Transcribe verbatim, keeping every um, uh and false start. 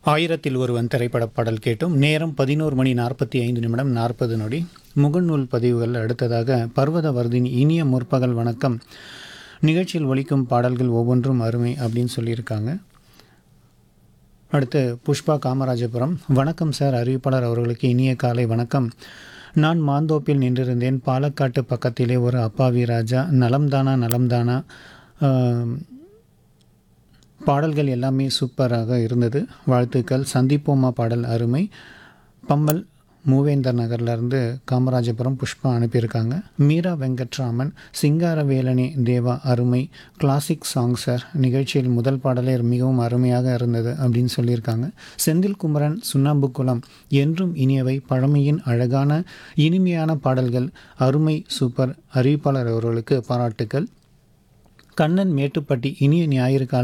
ஆயிரத்தில் ஒருவன் திரைப்பட பாடல் கேட்டும். நேரம் பதினோரு மணி நாற்பத்தி ஐந்து நிமிடம் நாற்பது நொடி. முகநூல் பதிவுகள் அடுத்ததாக பர்வதவர்தின் இனிய முற்பகல் வணக்கம். நிகழ்ச்சியில் ஒலிக்கும் பாடல்கள் ஒவ்வொன்றும் அருமை அப்படின்னு சொல்லியிருக்காங்க. அடுத்து புஷ்பா காமராஜபுரம், வணக்கம் சார், அறிவிப்பாளர் அவர்களுக்கு இனிய காலை வணக்கம். நான் மாந்தோப்பில் நின்றிருந்தேன். பாலக்காட்டு பக்கத்திலே ஒரு அப்பாவி ராஜா. நலம்தானா நலம்தானா. பாடல்கள் எல்லாமே சூப்பராக இருந்தது, வாழ்த்துக்கள். சந்திப்போமா பாடல் அருமை. பம்மல் மூவேந்தர் நகர்லேருந்து காமராஜபுரம் புஷ்பா அனுப்பியிருக்காங்க. மீரா வெங்கட்ராமன், சிங்காரவேலனே தேவா அருமை, கிளாசிக் சாங் சார், நிகழ்ச்சியில் முதல் பாடலே மிகவும் அருமையாக இருந்தது அப்படின்னு சொல்லியிருக்காங்க. செந்தில் குமரன், சுண்ணாம்புக்குளம், என்றும் இனியவை, பழமையின் அழகான இனிமையான பாடல்கள் அருமை, சூப்பர். அறிவிப்பாளர் அவர்களுக்கு பாராட்டுக்கள். கண்ணன் மேட்டுப்பட்டி, இனிய ஞாயிறு காலை